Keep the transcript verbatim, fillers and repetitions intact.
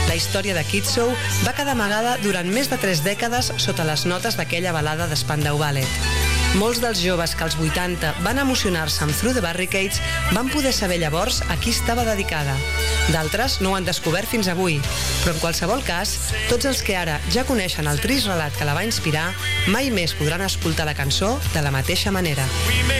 La història de Kitsow va quedar amagada durant més de tres dècades sota les notes d'aquella balada de Spandau Ballet. Molts dels joves que als vuitanta van emocionar-se amb Through the Barricades van poder saber llavors a qui estava dedicada. D'altres no ho han descobert fins avui, però en qualsevol cas, tots els que ara ja coneixen el trist relat que la va inspirar mai més podran escoltar la cançó de la mateixa manera.